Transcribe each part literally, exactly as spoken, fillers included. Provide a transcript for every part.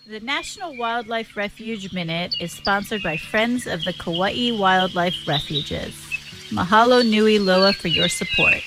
The National Wildlife Refuge Minute is sponsored by Friends of the Kauai Wildlife Refuges. Mahalo nui loa for your support.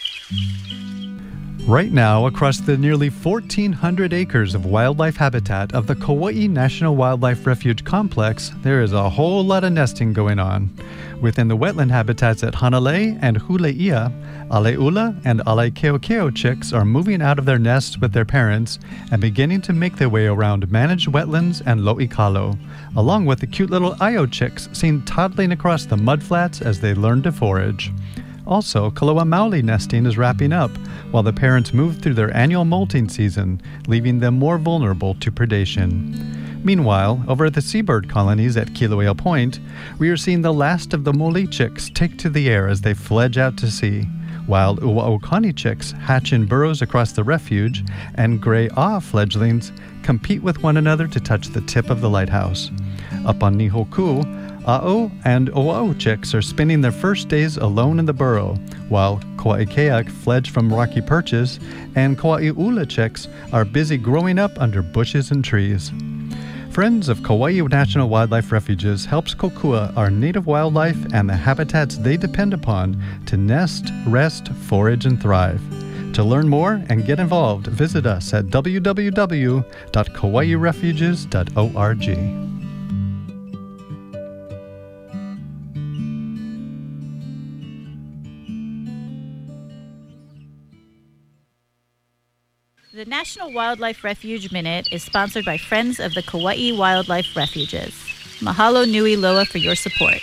Right now, across the nearly fourteen hundred acres of wildlife habitat of the Kauai National Wildlife Refuge Complex, there is a whole lot of nesting going on. Within the wetland habitats at Hanalei and Huleia, Aleula and Alekeokeo chicks are moving out of their nests with their parents and beginning to make their way around managed wetlands and Lo'ikalo, along with the cute little Io chicks seen toddling across the mudflats as they learn to forage. Also, Kaloa Maoli nesting is wrapping up, while the parents move through their annual molting season, leaving them more vulnerable to predation. Meanwhile, over at the seabird colonies at Kilauea Point, we are seeing the last of the moli chicks take to the air as they fledge out to sea, while Uaokani chicks hatch in burrows across the refuge, and gray awe fledglings compete with one another to touch the tip of the lighthouse. Up on Nihoku, A'o and Oa'o chicks are spending their first days alone in the burrow, while Koa'ikeak fledged from rocky perches, and Koa'i'ula chicks are busy growing up under bushes and trees. Friends of Kauai National Wildlife Refuges helps kokua our native wildlife and the habitats they depend upon to nest, rest, forage, and thrive. To learn more and get involved, visit us at w w w dot kauai refuges dot org. The National Wildlife Refuge Minute is sponsored by Friends of the Kauai Wildlife Refuges. Mahalo nui loa for your support.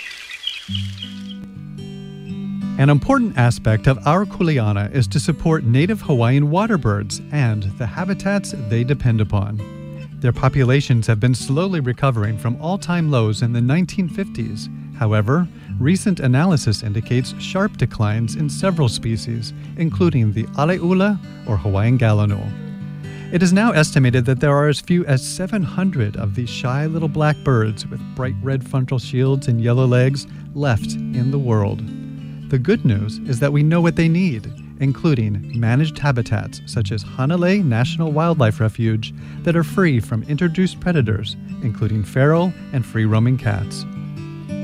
An important aspect of our kuleana is to support native Hawaiian waterbirds and the habitats they depend upon. Their populations have been slowly recovering from all-time lows in the nineteen fifties. However, recent analysis indicates sharp declines in several species, including the Aleula or Hawaiian gallinule. It is now estimated that there are as few as seven hundred of these shy little black birds with bright red frontal shields and yellow legs left in the world. The good news is that we know what they need, including managed habitats such as Hanalei National Wildlife Refuge that are free from introduced predators, including feral and free-roaming cats.